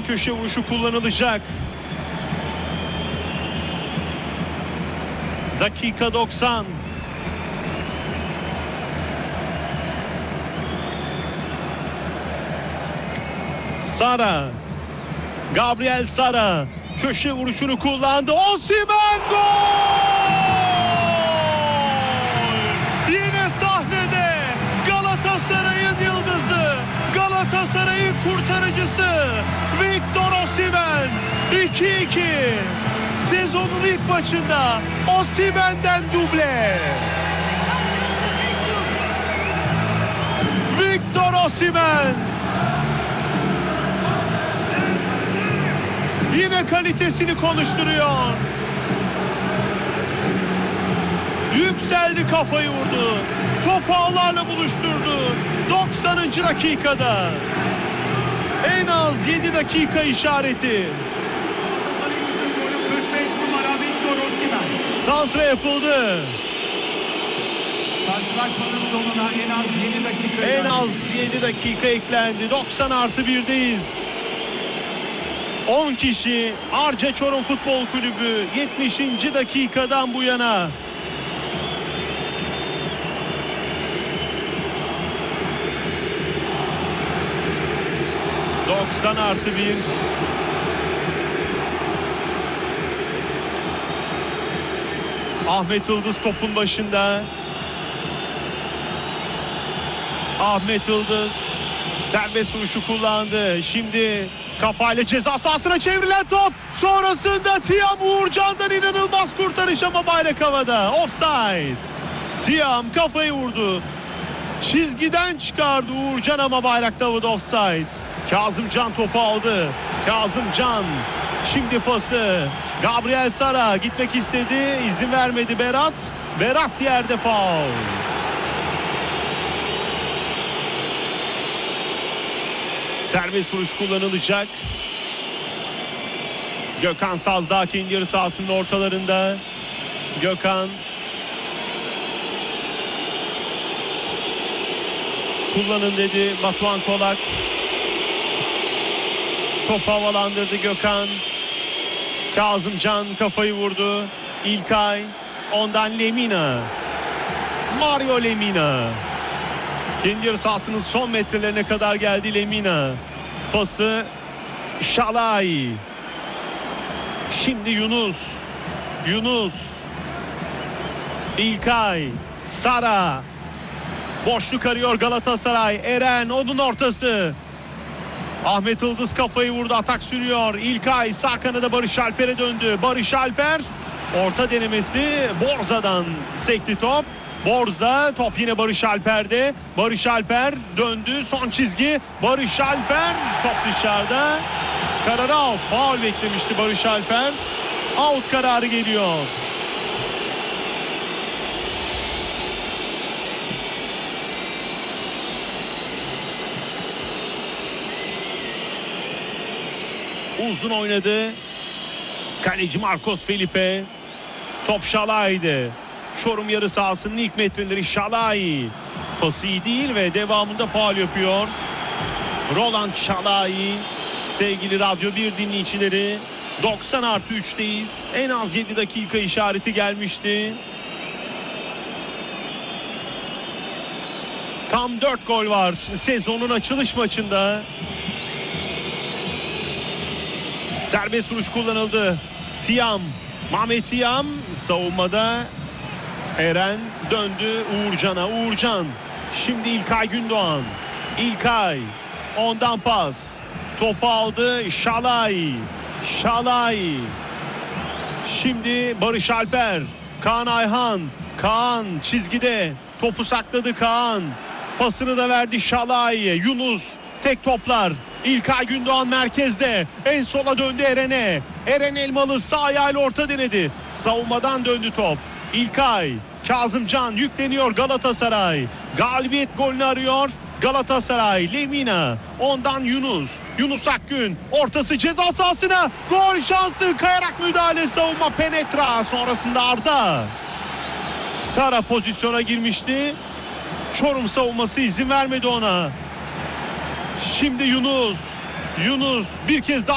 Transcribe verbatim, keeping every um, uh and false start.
köşe vuruşu kullanılacak. Dakika doksan. Sara. Gabriel Sara köşe vuruşunu kullandı. Osimhen gol! Yine sahnede Galatasaray'ın yıldızı, Galatasaray'ın kurtarıcısı Victor Osimhen. iki iki. Sezonun ilk maçında Osimhen'den duble. Victor Osimhen yine kalitesini konuşturuyor. Yükseldi, kafayı vurdu. Topu ağlarla buluşturdu. doksanıncı dakikada. En az yedi dakika işareti. kırk beş numara Victor Osimhen. Santra yapıldı. Karşılaşmanın sonuna en az yedi dakika. En az yedi dakika eklendi. doksan artı birdeyiz. on kişi Arca Çorum Futbol Kulübü yetmişinci dakikadan bu yana. doksan artı bir. Ahmet Yıldız topun başında. Ahmet Yıldız serbest vuruşu kullandı. Şimdi kafayla ceza sahasına çevrilen top. Sonrasında Tiam Uğurcan'dan inanılmaz kurtarış ama bayrak havada. Offside. Tiam kafayı vurdu. Çizgiden çıkardı Uğurcan ama bayrakta havada, offside. Kazımcan topu aldı. Kazımcan. Şimdi pası. Gabriel Sara gitmek istedi. İzin vermedi Berat. Berat yerde, faul. Serbest vuruş kullanılacak. Gökhan Sazdağ kendi yarı sahasının ortalarında. Gökhan kullanın dedi Batuhan Kolak. Topu havalandırdı Gökhan. Kazımcan kafayı vurdu. İlkay, ondan Lemina. Mario Lemina. Kendi yarı sahasının son metrelerine kadar geldi Lemina. Pası Şalay. Şimdi Yunus. Yunus. İlkay. Sara. Boşluk arıyor Galatasaray. Eren, onun ortası. Ahmet Yıldız kafayı vurdu. Atak sürüyor. İlkay sağ kanada Barış Alper'e döndü. Barış Alper. Orta denemesi. Borza'dan sekti top. Borza, top yine Barış Alper'de. Barış Alper döndü. Son çizgi. Barış Alper. Top dışarıda. Karar out. Faul beklemişti Barış Alper. Out kararı geliyor. Uzun oynadı. Kaleci Marcos Felipe. Top Şalay'dı. Çorum yarı sahasının ilk metreleri Şalay. Pası iyi değil ve devamında faul yapıyor. Roland Şalay. Sevgili Radyo bir dinleyicileri, doksan artı üçteyiz. En az yedi dakika işareti gelmişti. Tam dört gol var sezonun açılış maçında. Serbest vuruş kullanıldı. Tiam. Mehmet Tiam savunmada. Eren döndü Uğurcan'a. Uğurcan. Şimdi İlkay Gündoğan. İlkay. Ondan pas. Topu aldı Şalay. Şalay. Şimdi Barış Alper. Kaan Ayhan. Kaan çizgide. Topu sakladı Kaan. Pasını da verdi Şalay. Yunus. Tek toplar. İlkay Gündoğan merkezde. En sola döndü Eren'e. Eren Elmalı sağ ayağıyla orta denedi. Savunmadan döndü top. İlkay. Kazımcan yükleniyor Galatasaray. Galibiyet golünü arıyor Galatasaray. Lemina. Ondan Yunus. Yunus Akgün. Ortası ceza sahasına. Gol şansı. Kayarak müdahale, savunma penetra. Sonrasında Arda. Sara pozisyona girmişti. Çorum savunması izin vermedi ona. Şimdi Yunus. Yunus bir kez daha